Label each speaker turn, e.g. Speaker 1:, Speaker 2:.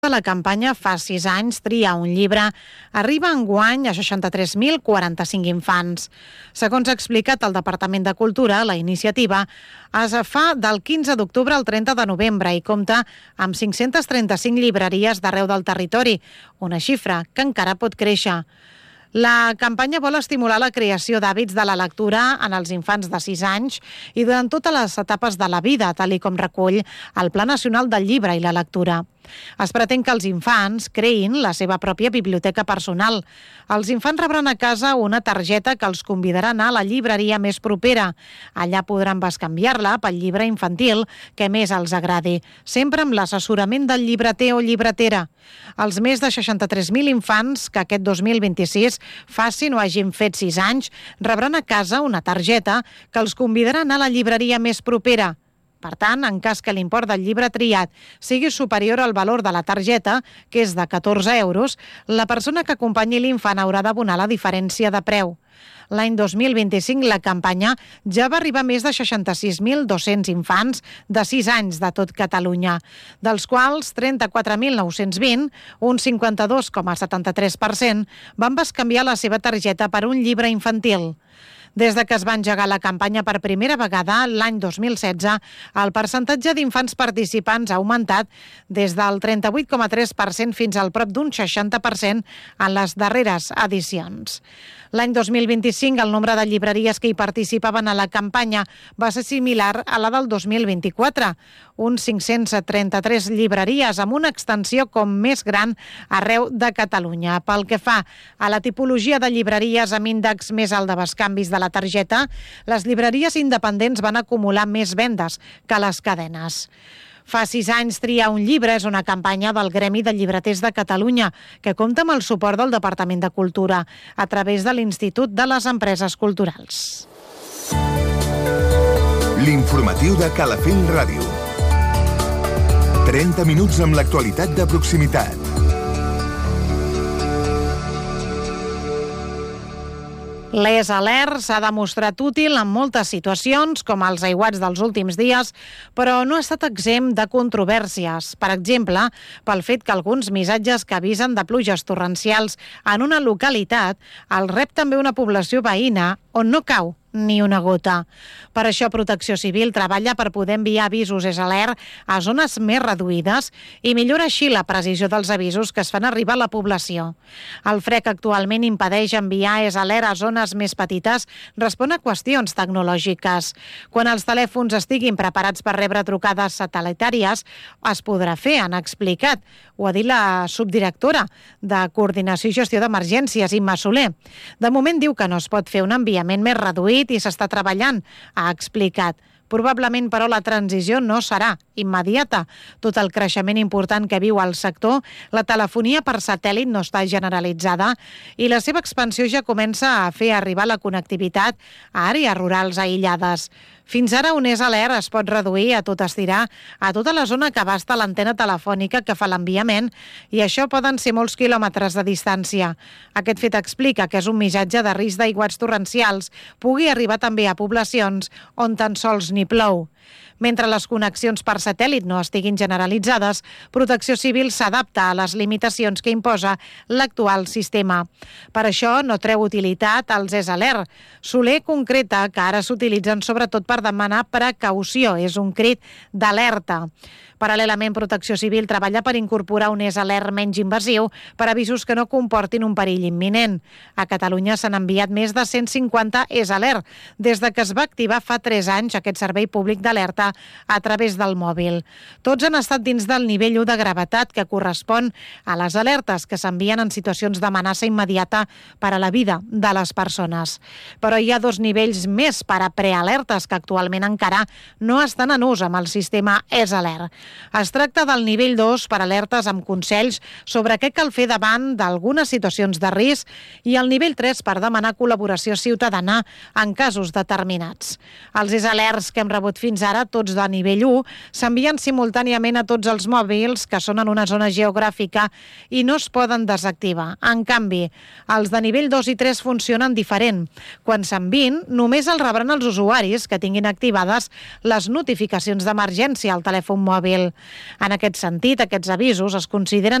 Speaker 1: La campanya Fa 6 anys, tria un llibre, arriba enguany a 63.045 infants. Segons ha explicat el Departament de Cultura, la iniciativa es fa del 15 d'octubre al 30 de novembre i compta amb 535 llibreries d'arreu del territori, una xifra que encara pot créixer. La campanya vol estimular la creació d'hàbits de la lectura en els infants de 6 anys i durant totes les etapes de la vida, tal com recull el Pla Nacional del Llibre i la Lectura. Es pretén que els infants creïn la seva pròpia biblioteca personal. Els infants rebran a casa una targeta que els convidarà a anar a la llibreria més propera. Allà podran bescanviar-la pel llibre infantil que més els agradi, sempre amb l'assessorament del llibreter o llibretera. Els més de 63.000 infants que aquest 2026 facin o hagin fet 6 anys rebran a casa una targeta que els convidarà a anar a la llibreria més propera. Per tant, en cas que l'import del llibre triat sigui superior al valor de la targeta, que és de 14 euros, la persona que acompanyi l'infant haurà d'abonar la diferència de preu. L'any 2025 la campanya ja va arribar a més de 66.200 infants de 6 anys de tot Catalunya, dels quals 34.920, un 52,73%, van bescanviar la seva targeta per un llibre infantil. Des de que es va engegar la campanya per primera vegada, l'any 2016, el percentatge d'infants participants ha augmentat des del 38,3% fins al prop d'un 60% en les darreres edicions. L'any 2025, el nombre de llibreries que hi participaven a la campanya va ser similar a la del 2024, uns 533 llibreries amb una extensió com més gran arreu de Catalunya. Pel que fa a la tipologia de llibreries amb índex més alt de bescanvis de la targeta, les llibreries independents van acumular més vendes que les cadenes. Fa 6 anys triar un llibre és una campanya del Gremi de Llibreters de Catalunya que compta amb el suport del Departament de Cultura a través de l'Institut de les Empreses Culturals.
Speaker 2: L'informatiu de Calafell Ràdio. 30 minuts amb l'actualitat de proximitat.
Speaker 1: L'ES-Alert s'ha demostrat útil en moltes situacions, com els aiguats dels últims dies, però no ha estat exempt de controvèrsies. Per exemple, pel fet que alguns missatges que avisen de pluges torrencials en una localitat el rep també una població veïna on no cau ni una gota. Per això Protecció Civil treballa per poder enviar avisos ES-Alert a zones més reduïdes i millora així la precisió dels avisos que es fan arribar a la població. El fred que actualment impedeix enviar ES-Alert a zones més petites respon a qüestions tecnològiques. Quan els telèfons estiguin preparats per rebre trucades satellitàries, es podrà fer, han explicat. Ho ha dit la subdirectora de Coordinació i Gestió d'Emergències, Imma Soler. De moment diu que no es pot fer un enviament més reduït i s'està treballant, ha explicat. Probablement, però, la transició no serà immediata. Tot el creixement important que viu el sector, la telefonia per satèl·lit no està generalitzada i la seva expansió ja comença a fer arribar la connectivitat a àrees rurals aïllades. Fins ara, un ES-Alert es pot reduir a tot estirar a tota la zona que abasta l'antena telefònica que fa l'enviament i això poden ser molts quilòmetres de distància. Aquest fet explica que és un missatge de risc d'aiguats torrencials pugui arribar també a poblacions on tan sols ni plou. Mentre les connexions per satèl·lit no estiguin generalitzades, Protecció Civil s'adapta a les limitacions que imposa l'actual sistema. Per això no treu utilitat als ES-Alert. Soler concreta que ara s'utilitzen sobretot per demanar precaució, és un crit d'alerta. Paral·lelament, Protecció Civil treballa per incorporar un ES-Alert menys invasiu per avisos que no comportin un perill imminent. A Catalunya s'han enviat més de 150 ES-Alert des de que es va activar fa 3 anys aquest servei públic d'alerta a través del mòbil. Tots han estat dins del nivell 1 de gravetat que correspon a les alertes que s'envien en situacions d'amenaça immediata per a la vida de les persones. Però hi ha 2 nivells més per a prealertes que actualment encara no estan en ús amb el sistema ES-Alert. Es tracta del nivell 2 per alertes amb consells sobre què cal fer davant d'algunes situacions de risc i el nivell 3 per demanar col·laboració ciutadana en casos determinats. Els ES-Alerts que hem rebut fins Fins ara, tots de nivell 1 s'envien simultàniament a tots els mòbils que són en una zona geogràfica i no es poden desactivar. En canvi, els de nivell 2 i 3 funcionen diferent. Quan s'envien, només els rebran els usuaris que tinguin activades les notificacions d'emergència al telèfon mòbil. En aquest sentit, aquests avisos es consideren